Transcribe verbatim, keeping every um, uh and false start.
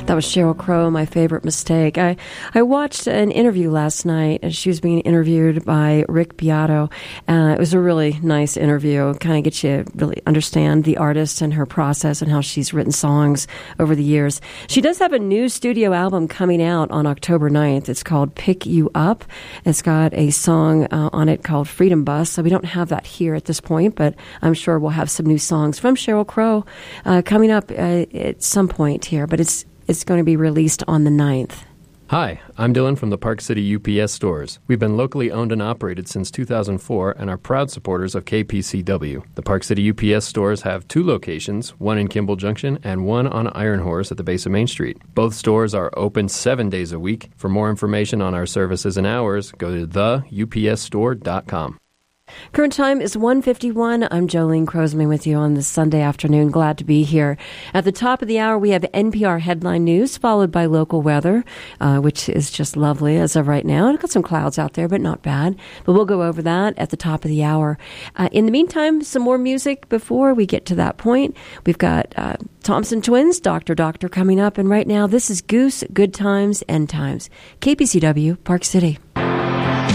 That was Sheryl Crow, My Favorite Mistake. I, I watched an interview last night, and she was being interviewed by Rick Beato. Uh, it was a really nice interview. It kind of gets you to really understand the artist and her process and how she's written songs over the years. She does have a new studio album coming out on October ninth. It's called Pick You Up. It's got a song uh, on it called Freedom Bus, so we don't have that here at this point, but I'm sure we'll have some new songs from Sheryl Crow uh, coming up uh, at some point here, but it's It's going to be released on the ninth. Hi, I'm Dylan from the Park City U P S stores. We've been locally owned and operated since two thousand four and are proud supporters of K P C W. The Park City U P S stores have two locations, one in Kimball Junction and one on Iron Horse at the base of Main Street. Both stores are open seven days a week. For more information on our services and hours, go to the u p s store dot com. Current time is one fifty-one. I'm Jolene Crosman with you on this Sunday afternoon. Glad to be here. At the top of the hour, we have N P R headline news, followed by local weather, uh, which is just lovely as of right now. I've got some clouds out there, but not bad. But we'll go over that at the top of the hour. Uh, in the meantime, some more music before we get to that point. We've got uh, Thompson Twins, Doctor Doctor coming up. And right now, this is Goose, Good Times, End Times. K P C W, Park City.